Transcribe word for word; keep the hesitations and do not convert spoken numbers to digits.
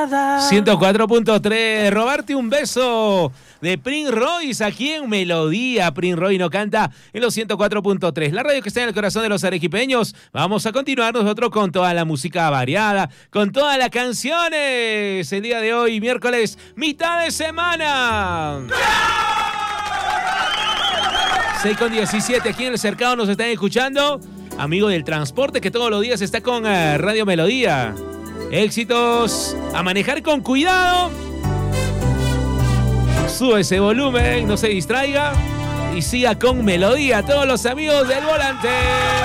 ciento cuatro punto tres, robarte un beso de Prince Royce aquí en Melodía. Prince Royce no canta en los ciento cuatro punto tres, la radio que está en el corazón de los arequipeños. Vamos a continuar nosotros con toda la música variada, con todas las canciones. El día de hoy, miércoles, mitad de semana. seis con diecisiete, aquí en el Cercado nos están escuchando. Amigo del transporte que todos los días está con uh, Radio Melodía. Éxitos, a manejar con cuidado. Sube ese volumen, no se distraiga y siga con Melodía. Todos los amigos del volante.